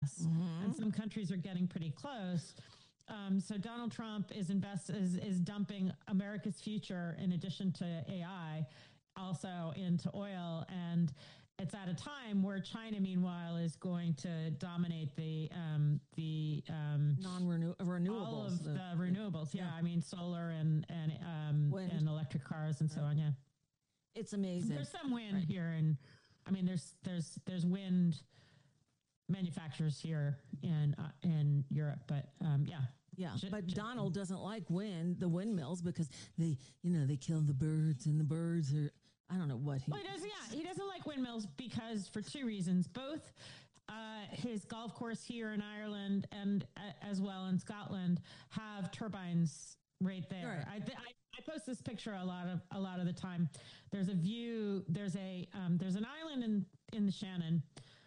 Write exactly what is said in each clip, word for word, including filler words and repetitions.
Mm-hmm. And some countries are getting pretty close. Um, so Donald Trump is invest is, is dumping America's future in addition to A I also into oil. And it's at a time where China, meanwhile, is going to dominate the um, the um, non-renewables, all of the, the renewables. Yeah. yeah, I mean solar and and um, and electric cars and right. so on. Yeah, it's amazing. There's some wind right. here, and I mean there's there's there's wind manufacturers here in uh, in Europe, but um, yeah. Yeah, but Donald doesn't like wind, the windmills, because they, you know, they kill the birds, and the birds are, I don't know what he... Well, he does, yeah, he doesn't like windmills because, for two reasons, both uh, his golf course here in Ireland and uh, as well in Scotland have turbines right there. Right. I, I I post this picture a lot of a lot of the time. There's a view, there's a um, there's an island in, in the Shannon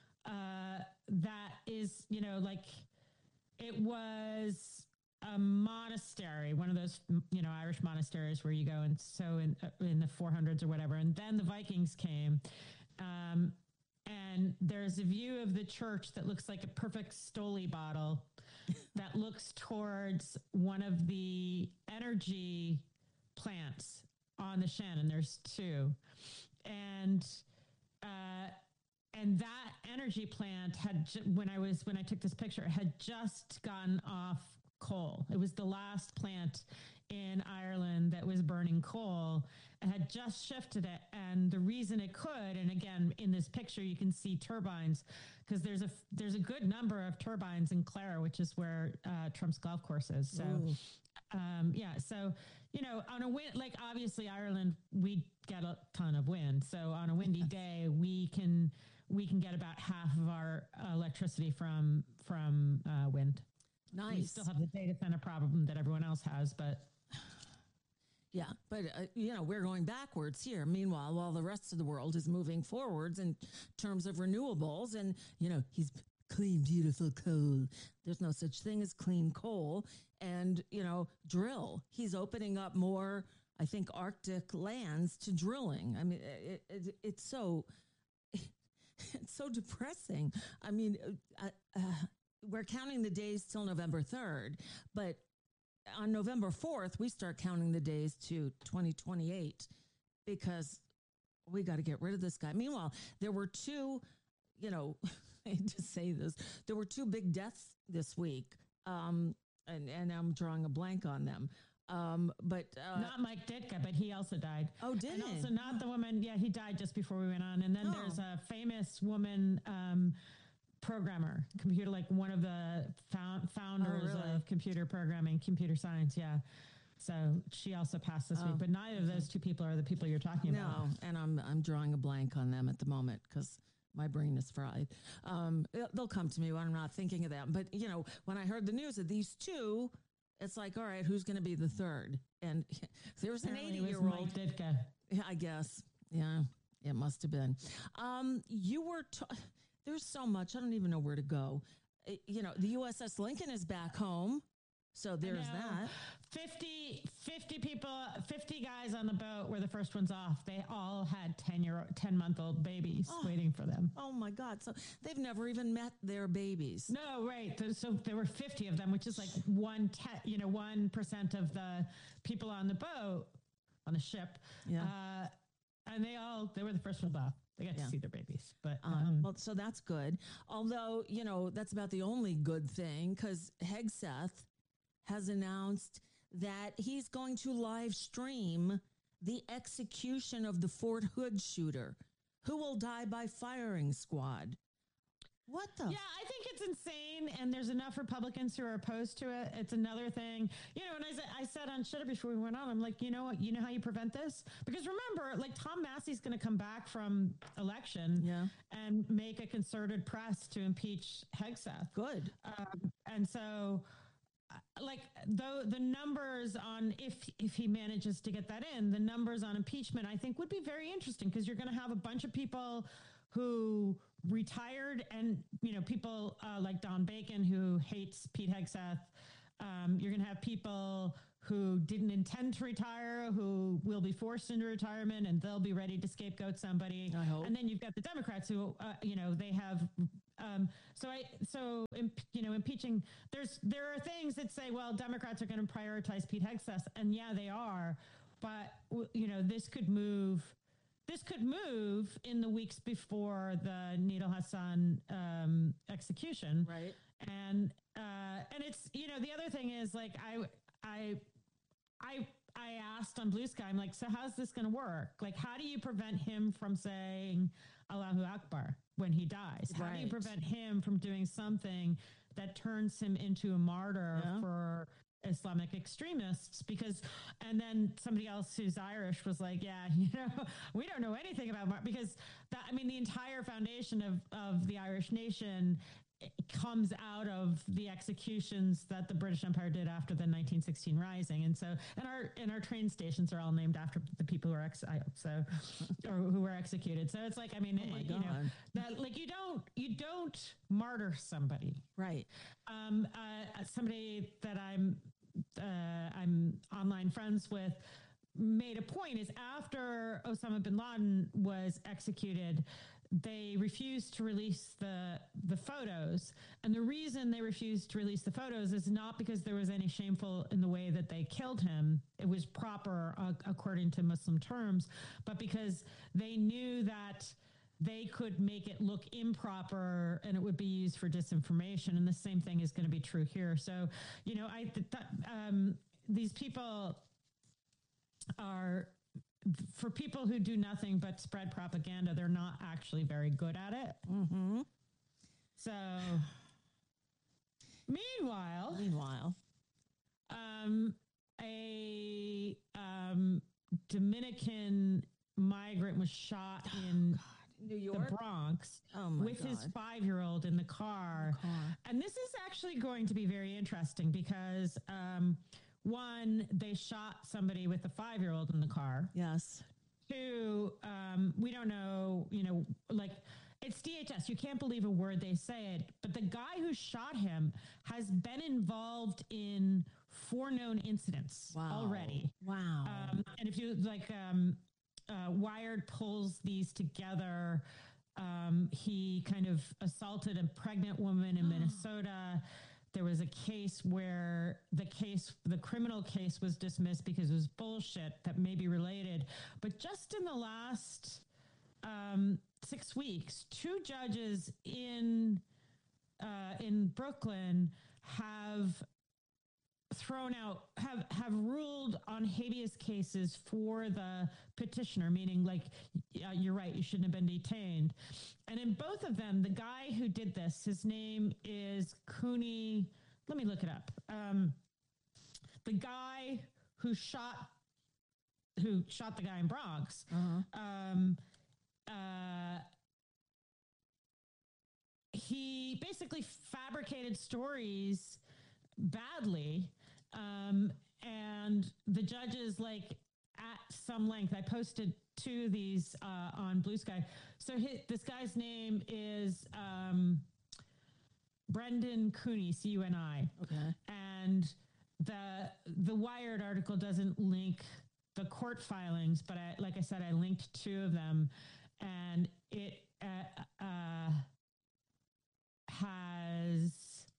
uh, that is, you know, like, it was... a monastery, one of those, you know, Irish monasteries where you go and so in in the four hundreds or whatever. And then the Vikings came. Um, and there's a view of the church that looks like a perfect Stoli bottle that looks towards one of the energy plants on the Shannon. There's two. And, uh, and that energy plant had, when I was, when I took this picture, had just gone off coal. It was the last plant in Ireland that was burning coal and had just shifted it. And the reason it could, and again, in this picture, you can see turbines because there's a, there's a good number of turbines in Clare, which is where uh, Trump's golf course is. So, um, yeah. So, you know, on a wind, like obviously Ireland, we get a ton of wind. So on a windy day, we can, we can get about half of our electricity from, from uh, wind. Nice. We still have the data center problem that everyone else has, but yeah, but uh, you know, we're going backwards here. Meanwhile, while the rest of the world is moving forwards in terms of renewables, and you know, he's clean, beautiful coal. There's no such thing as clean coal, and you know, drill. He's opening up more, I think, Arctic lands to drilling. I mean, it, it, it's so it's so depressing. I mean. Uh, uh, We're counting the days till November third, but on November fourth, we start counting the days to twenty twenty-eight because we got to get rid of this guy. Meanwhile, there were two, you know, I hate to say this, there were two big deaths this week, um, and, and I'm drawing a blank on them. Um, but uh, not Mike Ditka, but he also died. Oh, did and he? Also not the woman. Yeah, he died just before we went on. And then oh. there's a famous woman, um, programmer, computer, like one of the found, founders oh, really? of computer programming, computer science. Yeah. So she also passed this oh, week, but neither of those two people are the people you're talking no, about. No, and I'm I'm drawing a blank on them at the moment because my brain is fried. Um, they'll come to me when I'm not thinking of them. But, you know, when I heard the news of these two, it's like, all right, who's going to be the third? And there was an eighty-year-old. Yeah, I guess. Yeah, it must have been. Um, you were... T- There's so much. I don't even know where to go. It, you know, the U S S Lincoln is back home. So there's that. fifty, fifty people, fifty guys on the boat were the first ones off. They all had ten year, ten month old babies oh, waiting for them. Oh my God. So they've never even met their babies. No, right. So there were fifty of them, which is like one, te- you know, one percent of the people on the boat, on the ship. Yeah. Uh, and they all, they were the first ones off. They got yeah. to see their babies, but um, um, well, so that's good. Although, you know, that's about the only good thing because Hegseth has announced that he's going to live stream the execution of the Fort Hood shooter, who will die by firing squad. What the? Yeah, I think it's insane, and there's enough Republicans who are opposed to it. It's another thing. You know, and I said, I said on Shitter before we went on, I'm like, you know what? You know how you prevent this? Because remember, like Tom Massey's going to come back from election yeah. and make a concerted press to impeach Hegseth. Good. Um, and so... like though the numbers on if if he manages to get that in, the numbers on impeachment, I think would be very interesting because you're going to have a bunch of people who retired and, you know, people uh, like Don Bacon who hates Pete Hegseth. Um, you're going to have people who didn't intend to retire, who will be forced into retirement, and they'll be ready to scapegoat somebody. I hope. And then you've got the Democrats who, uh, you know, they have. Um, so I, so imp, you know, impeaching. There's there are things that say, well, Democrats are going to prioritize Pete Hegseth, and yeah, they are. But you know, this could move. This could move in the weeks before the Nidal Hassan um, execution, right? And uh, and it's you know the other thing is like I I I I asked on Blue Sky, I'm like, so how's this going to work? Like, how do you prevent him from saying Allahu Akbar when he dies? How right. do you prevent him from doing something that turns him into a martyr yeah. for Islamic extremists? Because, and then somebody else who's Irish was like, yeah, you know, we don't know anything about mar-, because that, I mean, the entire foundation of, of the Irish nation comes out of the executions that the British Empire did after the nineteen sixteen Rising. And so, and our, and our train stations are all named after the people who are ex, so, or who were executed. So it's like, I mean, oh my you God. know, that like, you don't, you don't martyr somebody. Right. Um, uh, somebody that I'm, uh, I'm online friends with made a point is after Osama bin Laden was executed, they refused to release the the photos. And the reason they refused to release the photos is not because there was any shameful in the way that they killed him. It was proper uh, according to Muslim terms, but because they knew that they could make it look improper and it would be used for disinformation. And the same thing is going to be true here. So, you know, I th- th- um, these people are, for people who do nothing but spread propaganda, they're not actually very good at it. Mm-hmm. So, meanwhile, meanwhile, um, a um, Dominican migrant was shot oh, in God. New York, the Bronx, oh my with God. his five-year-old in the car. the car. And this is actually going to be very interesting because, um, one, they shot somebody with a five-year-old in the car. Yes. Two, um, we don't know, you know, like, it's D H S. You can't believe a word they say. But the guy who shot him has been involved in four known incidents wow. already. Wow. Um, and if you, like, um, uh, Wired pulls these together, um, he kind of assaulted a pregnant woman in Minnesota. There was a case where the case, the criminal case was dismissed because it was bullshit that may be related. But just in the last um, six weeks, two judges in uh, in Brooklyn have thrown out, have, have ruled on habeas cases for the petitioner, meaning like, uh, you're right, you shouldn't have been detained. And in both of them, the guy who did this, his name is Cooney. Let me look it up. Um, the guy who shot, who shot the guy in Bronx, uh-huh. um, uh, he basically fabricated stories badly. Um, and the judges, like, at some length, I posted two of these uh, on Blue Sky. So his, this guy's name is um, Brendan Cooney, C U N I. Okay. And the the Wired article doesn't link the court filings, but I, like I said, I linked two of them, and it uh, uh, has.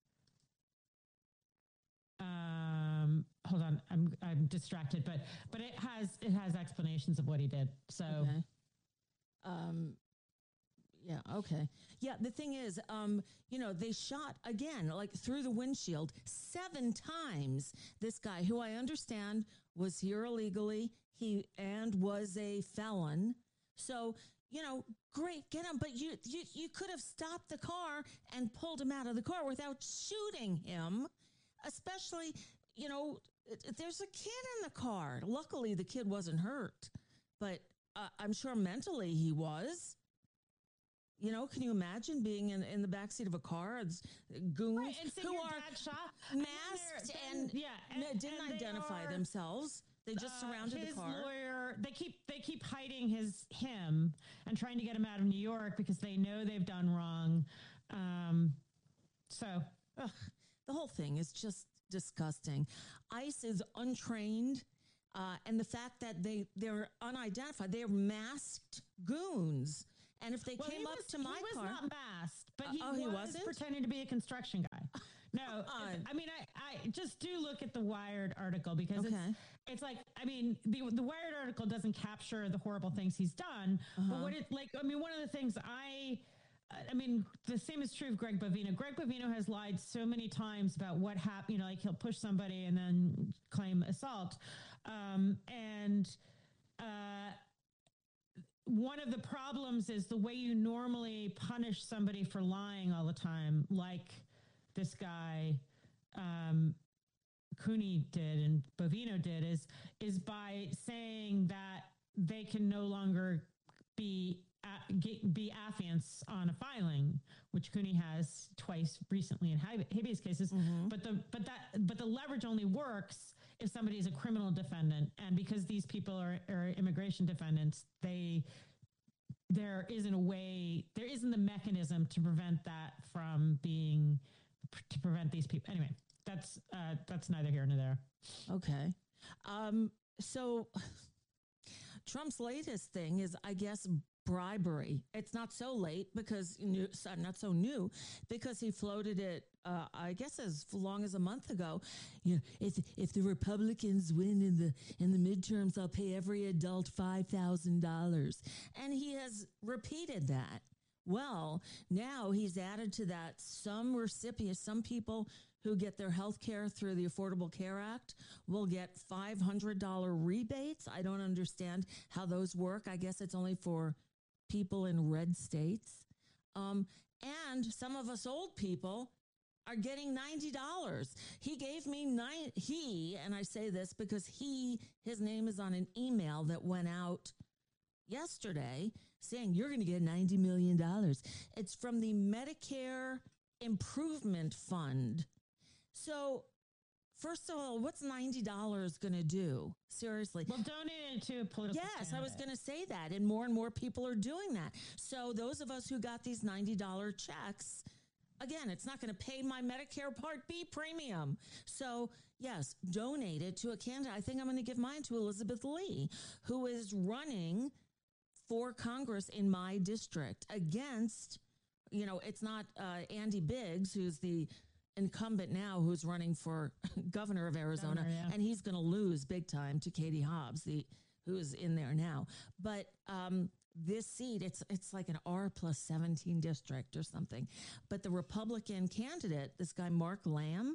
Um, hold on, I'm I'm distracted, but but it has it has explanations of what he did. So, okay. um, yeah, okay, yeah. The thing is, um, you know, they shot again, like through the windshield, seven times. This guy, who I understand was here illegally, he and was a felon. So, you know, great, get him. But you you you could have stopped the car and pulled him out of the car without shooting him. Especially, you know, there's a kid in the car. Luckily, the kid wasn't hurt, but uh, I'm sure mentally he was. You know, can you imagine being in, in the backseat of a car? It's goons right, and who are shot, masked and, and, yeah, and didn't and identify are, themselves. They just uh, surrounded his the car. Lawyer, they keep they keep hiding his him and trying to get him out of New York because they know they've done wrong. Um, so. Ugh. The whole thing is just, disgusting. ICE is untrained. Uh, and the fact that they, they're unidentified, they're masked goons. And if they well, came was, up to my he car. He was not masked, but he, uh, oh, was he wasn't? pretending to be a construction guy. No, I mean, I, I just do look at the Wired article because okay. it's, it's like, I mean, the, the Wired article doesn't capture the horrible things he's done. Uh-huh. But what it, like, I mean, one of the things I, I mean, the same is true of Greg Bovino. Greg Bovino has lied so many times about what happened. You know, like he'll push somebody and then claim assault. Um, and uh, one of the problems is the way you normally punish somebody for lying all the time, like this guy um, Cooney did and Bovino did, is is by saying that they can no longer be Uh, get, be affiance on a filing, which Cooney has twice recently in habeas cases. Mm-hmm. But the but that but the leverage only works if somebody is a criminal defendant, and because these people are, are immigration defendants, they there isn't a way, there isn't the mechanism to prevent that from being to prevent these people. Anyway, that's uh, that's neither here nor there. Okay, um, so Trump's latest thing is, I guess, bribery. It's not so late because new, not so new because he floated it, uh, I guess, as long as a month ago. You know, if if the Republicans win in the in the midterms, I'll pay every adult five thousand dollars, and he has repeated that. Well, now he's added to that some recipients, some people who get their health care through the Affordable Care Act will get five hundred dollars rebates. I don't understand how those work. I guess it's only for people in red states. Um, and some of us old people are getting ninety dollars. He gave me nine, he, and I say this because he, his name is on an email that went out yesterday saying you're going to get ninety million dollars. It's from the Medicare Improvement Fund. So, first of all, what's ninety dollars going to do? Seriously. Well, donate it to a political Yes, candidate. I was going to say that. And more and more people are doing that. So those of us who got these ninety dollars checks, again, it's not going to pay my Medicare Part B premium. So, yes, donate it to a candidate. I think I'm going to give mine to Elizabeth Lee, who is running for Congress in my district against, you know, it's not uh, Andy Biggs, who's the incumbent now, who's running for governor of Arizona, governor, yeah. and he's going to lose big time to Katie Hobbs, the who's in there now. But um, this seat, it's it's like an R plus seventeen district or something. But the Republican candidate, this guy Mark Lamb,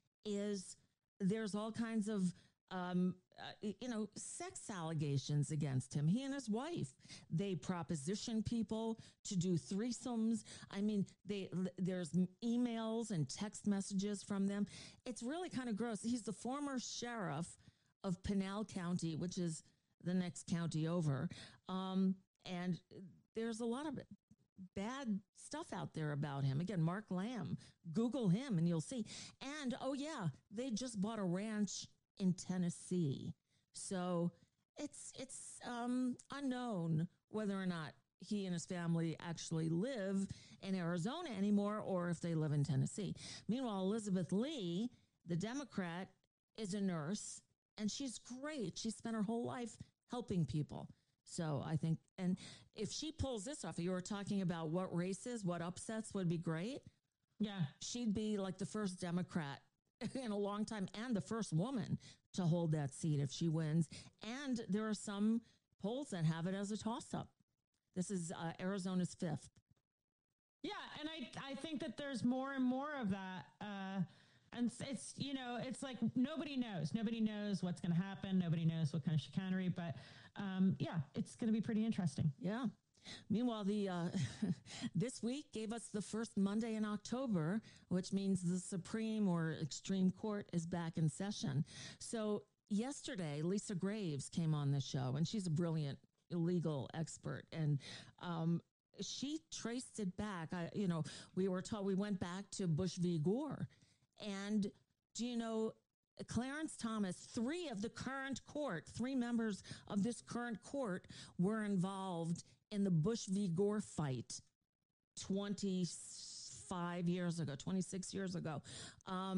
is there's all kinds of um, uh, you know sex allegations against him. He and his wife, they proposition people to do threesomes. I mean, they there's emails and text messages from them. It's really kind of gross. He's the former sheriff of Pinal County, which is the next county over. Um, and there's a lot of bad stuff out there about him. Again, Mark Lamb, Google him and you'll see. And, oh yeah, they just bought a ranch in Tennessee. So it's, it's um, unknown whether or not he and his family actually live in Arizona anymore or if they live in Tennessee. Meanwhile, Elizabeth Lee, the Democrat, is a nurse and she's great. She spent her whole life helping people. So I think, and if she pulls this off, you were talking about what races, what upsets would be great. Yeah. She'd be like the first Democrat in a long time and the first woman to hold that seat if she wins. And there are some polls that have it as a toss-up. This is uh, Arizona's fifth. Yeah, and I I think that there's more and more of that. Uh, and it's, you know, it's like nobody knows. Nobody knows what's going to happen. Nobody knows what kind of chicanery. But um, yeah, it's going to be pretty interesting. Yeah. Meanwhile, the uh, this week gave us the first Monday in October, which means the Supreme or Extreme Court is back in session. So yesterday, Lisa Graves came on the show, and she's a brilliant legal expert, and um, she traced it back. I, you know, we were told we went back to Bush v. Gore, and do you know? Clarence Thomas, three of the current court, three members of this current court were involved in the Bush v. Gore fight twenty-five years ago, twenty-six years ago. Um,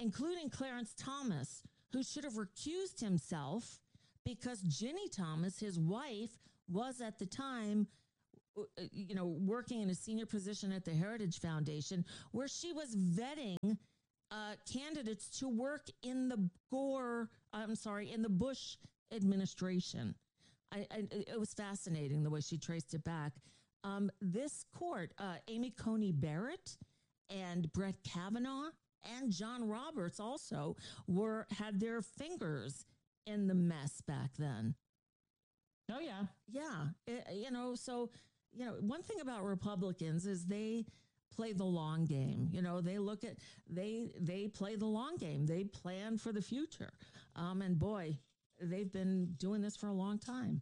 including Clarence Thomas, who should have recused himself because Ginny Thomas, his wife, was at the time, you know, working in a senior position at the Heritage Foundation, where she was vetting uh, candidates to work in the Gore, I'm sorry, in the Bush administration. I, I, it was fascinating the way she traced it back. Um, this court, uh, Amy Coney Barrett and Brett Kavanaugh and John Roberts also were had their fingers in the mess back then. Oh, yeah. Yeah. It, you know, so, you know, one thing about Republicans is they play the long game. You know, they look at, they, they play the long game. They plan for the future. Um, and boy, they've been doing this for a long time.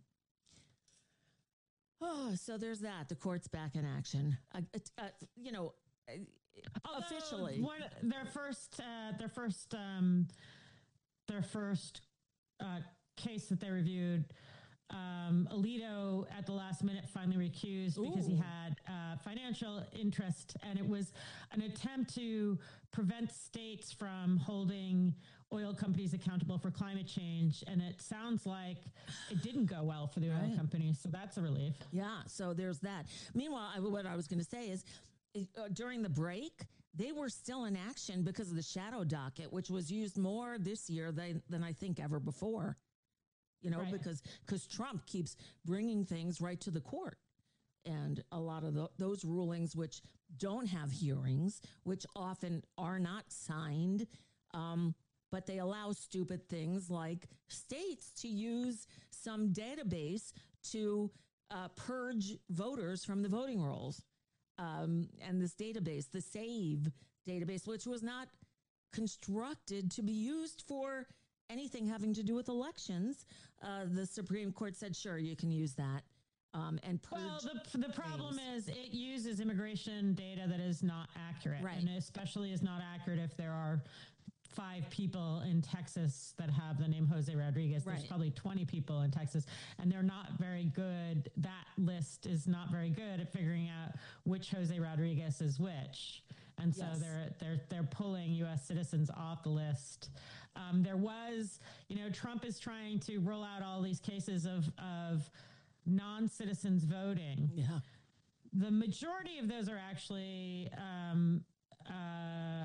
Oh, so there's that. The court's back in action. Uh, uh, you know, uh, Although officially, one, their first, uh, their first, um, their first uh, case that they reviewed, um, Alito at the last minute finally recused Ooh. because he had uh, financial interest, and it was an attempt to prevent states from holding oil companies accountable for climate change. And it sounds like it didn't go well for the oil right. companies. So that's a relief. Yeah. So there's that. Meanwhile, I, what I was going to say is uh, during the break, they were still in action because of the shadow docket, which was used more this year than, than I think ever before, you know, right. because, because Trump keeps bringing things right to the court. And a lot of the, those rulings, which don't have hearings, which often are not signed, um, but they allow stupid things like states to use some database to uh, purge voters from the voting rolls. Um, and this database, the SAVE database, which was not constructed to be used for anything having to do with elections, uh, the Supreme Court said, sure, you can use that. Um, and purge well, the, the problem things. is it uses immigration data that is not accurate, right. and especially is not accurate if there are five people in Texas that have the name Jose Rodriguez. There's right. probably twenty people in Texas, and they're not very good. That list is not very good at figuring out which Jose Rodriguez is which. And so yes. they're, they're, they're pulling U S citizens off the list. Um, there was, you know, Trump is trying to roll out all these cases of, of non-citizens voting. Yeah. The majority of those are actually, um, uh,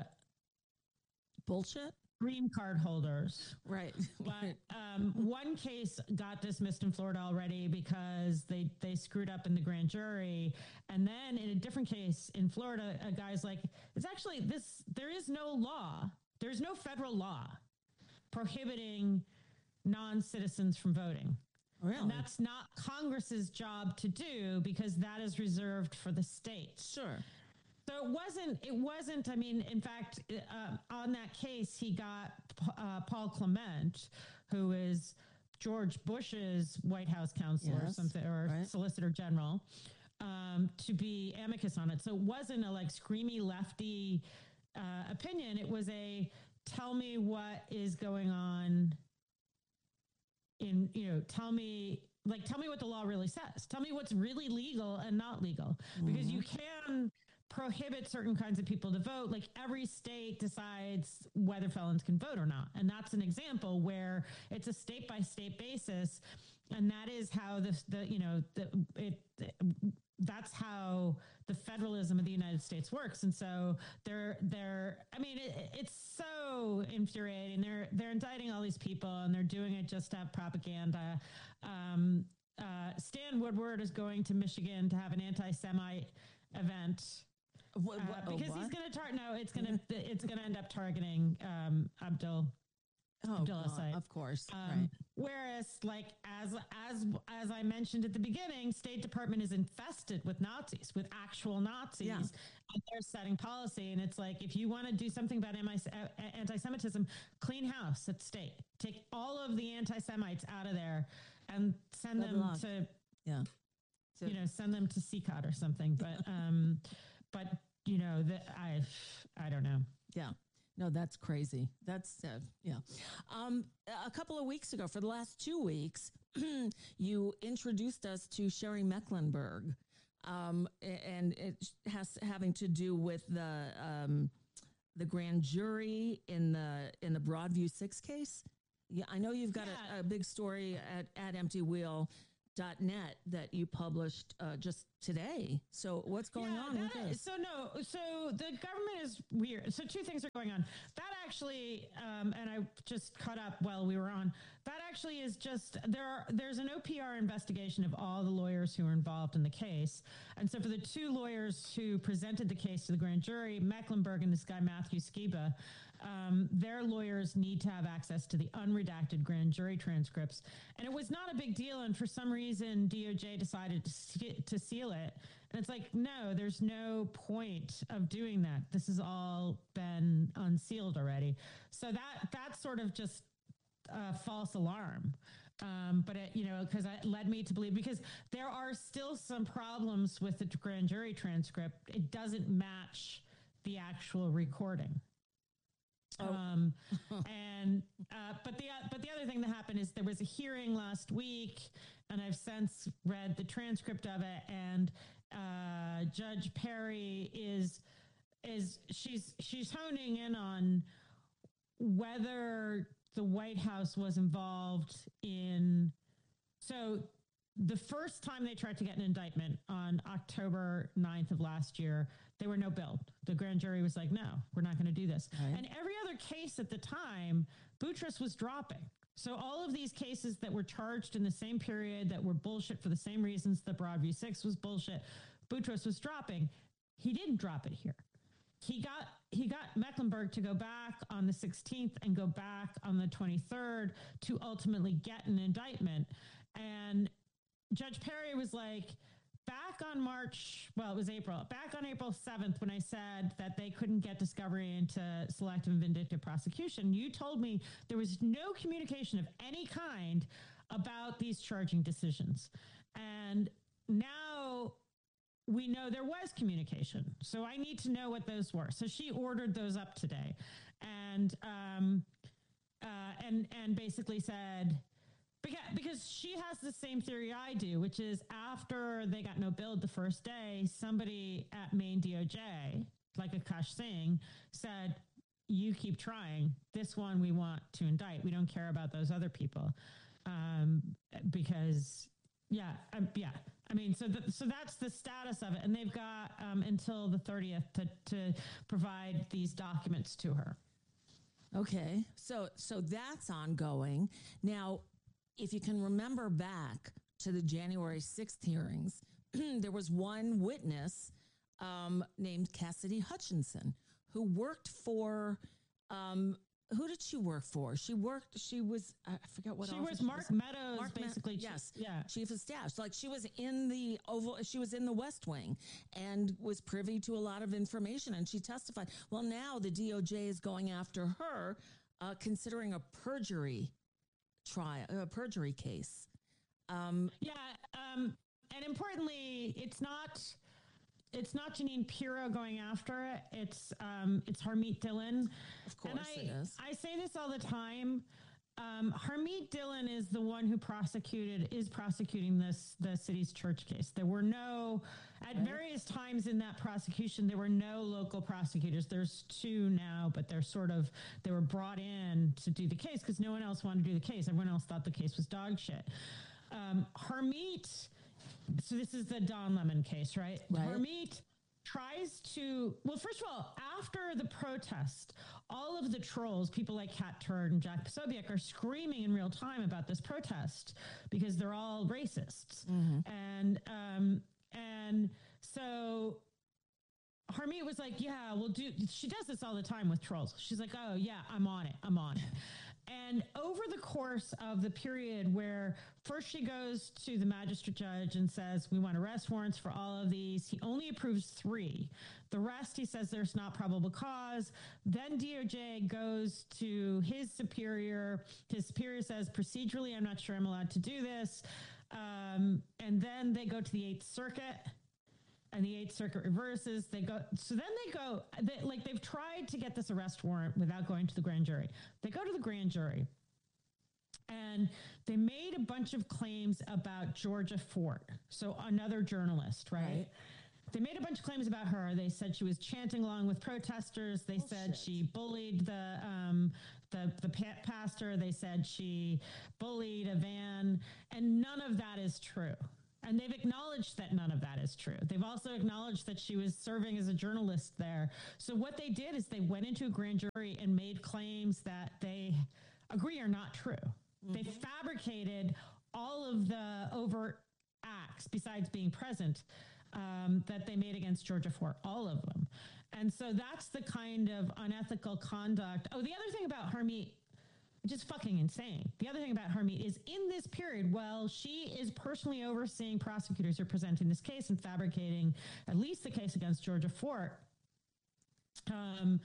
bullshit. Green card holders. Right. But um, one case got dismissed in Florida already because they, they screwed up in the grand jury. And then in a different case in Florida, a guy's like, it's actually this, there is no law. There's no federal law prohibiting non-citizens from voting. Really? And that's not Congress's job to do because that is reserved for the states. Sure. So it wasn't, it wasn't, I mean, in fact, uh, on that case, he got uh, Paul Clement, who is George Bush's White House counselor yes, or something, or right. Solicitor General, um, to be amicus on it. So it wasn't a like screamy lefty uh, opinion. It was a tell me what is going on in, you know, tell me, like, tell me what the law really says. Tell me what's really legal and not legal. Mm-hmm. Because you can prohibit certain kinds of people to vote. Like every state decides whether felons can vote or not. And that's an example where it's a state by state basis. And that is how the, the you know, the, it, that's how the federalism of the United States works. And so they're, they're, I mean, it, it's so infuriating. They're, they're indicting all these people and they're doing it just to have propaganda. Um, uh, Stan Woodward is going to Michigan to have an anti-Semite event. What, what, uh, because oh, he's going to tar- no, it's going to it's going to end up targeting um, Abdul oh, Abdul Assad, of course. Um, right. Whereas, like as as as I mentioned at the beginning, State Department is infested with Nazis, with actual Nazis, yeah. and they're setting policy. And it's like if you want to do something about anti-Semitism, clean house at state. Take all of the anti-Semites out of there and send Good them luck. to yeah, to, you know, send them to C C O T or something. But um, but. You know, that I, I don't know. Yeah, no, that's crazy. That's, uh, yeah. Um, a couple of weeks ago, for the last two weeks, you introduced us to Sherry Mecklenburg. Um, and it has having to do with the, um, the grand jury in the in the Broadview Six case. Yeah, I know you've got yeah. a, a big story at, at empty wheel dot net that you published uh, just today. So what's going yeah, on with this? So no, so the government is weird. So two things are going on. That actually, um, and I just caught up while we were on, that actually is just, there are, there's an O P R investigation of all the lawyers who are involved in the case. And so for the two lawyers who presented the case to the grand jury, Mecklenburg and this guy, Matthew Skiba, Um, their lawyers need to have access to the unredacted grand jury transcripts. And it was not a big deal. And for some reason, D O J decided to, se- to seal it. And it's like, no, there's no point of doing that. This has all been unsealed already. So that that's sort of just a false alarm. Um, but it, you know, because it led me to believe, because there are still some problems with the grand jury transcript. It doesn't match the actual recording. Oh. Um, and, uh, but the, but the other thing that happened is there was a hearing last week, and I've since read the transcript of it, and, uh, Judge Perry is, is she's, she's honing in on whether the White House was involved in, so the first time they tried to get an indictment on October ninth of last year, they were no billed. The grand jury was like, no, we're not going to do this. Right. And every other case at the time, Boutros was dropping. So all of these cases that were charged in the same period that were bullshit for the same reasons the Broadview Six was bullshit, Boutros was dropping. He didn't drop it here. He got he got Mecklenburg to go back on the sixteenth and go back on the twenty-third to ultimately get an indictment. And Judge Perry was like, back on March, well, it was April, back on April seventh, when I said that they couldn't get discovery into selective and vindictive prosecution, you told me there was no communication of any kind about these charging decisions. And now we know there was communication. So I need to know what those were. So she ordered those up today, and um, uh, and and basically said, because she has the same theory I do, which is after they got no billed the first day, somebody at Maine D O J, like Akash Singh, said, you keep trying. This one we want to indict. We don't care about those other people. Um, because, yeah, um, yeah. I mean, so the, so that's the status of it. And they've got um, until the thirtieth to, to provide these documents to her. Okay. So, so that's ongoing. Now, if you can remember back to the January sixth hearings, there was one witness um, named Cassidy Hutchinson who worked for, um, who did she work for? She worked, she was, I forget what she office was. Mark she was. Meadows, Mark basically. Ma- yes. Yeah. Chief of staff. So like she was in the Oval, she was in the West Wing and was privy to a lot of information, and she testified. Well, now the D O J is going after her, uh, considering a perjury trial, a perjury case. Um, yeah, um, and importantly, it's not it's not Jeanine Pirro going after it. It's um, it's Harmeet Dillon. Of course, and I, it is. I say this all the time. Um, Harmeet Dillon is the one who prosecuted is prosecuting this the city's church case. There were no at right. various times in that prosecution there were no local prosecutors. There's two now, but they're sort of they were brought in to do the case because no one else wanted to do the case. Everyone else thought the case was dog shit. Um, Harmeet, so this is the Don Lemon case, right? right? Harmeet tries to, well, first of all, after the protest, all of the trolls, people like Kat Turd and Jack Posobiec, are screaming in real time about this protest because they're all racists. Mm-hmm. And, um, and so Harmeet was like, yeah, we'll do, she does this all the time with trolls. She's like, oh yeah, I'm on it. I'm on it. And over the course of the period where first she goes to the magistrate judge and says, we want arrest warrants for all of these. He only approves three. The rest, he says there's not probable cause. Then D O J goes to his superior. His superior says, procedurally, I'm not sure I'm allowed to do this. Um, and then they go to the Eighth Circuit. And the Eighth Circuit reverses. They go, so then they go, they, like they've tried to get this arrest warrant without going to the grand jury. They go to the grand jury, and they made a bunch of claims about Georgia Fort, so another journalist, right? right. they made a bunch of claims about her. They said she was chanting along with protesters. They Bullshit. said she bullied the um, the the pa- pastor. They said she bullied a van, and none of that is true. And they've acknowledged that none of that is true. They've also acknowledged that she was serving as a journalist there. So what they did is they went into a grand jury and made claims that they agree are not true. Mm-hmm. They fabricated all of the overt acts, besides being present, um, that they made against Georgia Fort, all of them. And so that's the kind of unethical conduct. Oh, the other thing about Harmeet, which is fucking insane. The other thing about Harmeet is in this period, while she is personally overseeing prosecutors who are presenting this case and fabricating at least the case against Georgia Fort, um,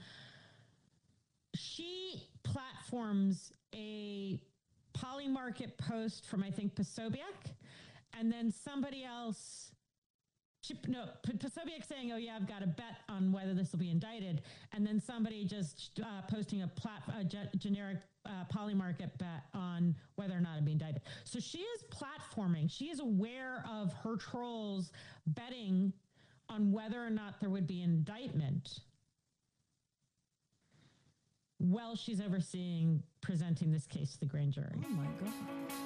she platforms a Polymarket post from, I think, Posobiec, and then somebody else... No, Posobiec saying, oh, yeah, I've got a bet on whether this will be indicted. And then somebody just uh, posting a, plat- a ge- generic uh, Polymarket bet on whether or not it'll be indicted. So she is platforming. She is aware of her trolls betting on whether or not there would be indictment while she's overseeing presenting this case to the grand jury. Oh, my God.